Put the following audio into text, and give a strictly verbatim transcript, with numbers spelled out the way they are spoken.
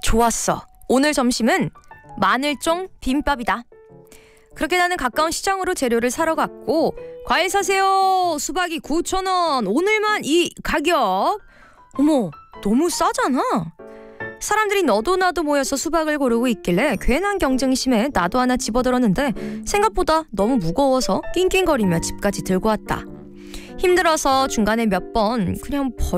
좋았어. 오늘 점심은 마늘종 비빔밥이다. 그렇게 나는 가까운 시장으로 재료를 사러 갔고, 과일 사세요. 수박이 구천 원. 오늘만 이 가격. 어머, 너무 싸잖아. 사람들이 너도 나도 모여서 수박을 고르고 있길래 괜한 경쟁심에 나도 하나 집어들었는데 생각보다 너무 무거워서 낑낑거리며 집까지 들고 왔다. 힘들어서 중간에 몇 번 그냥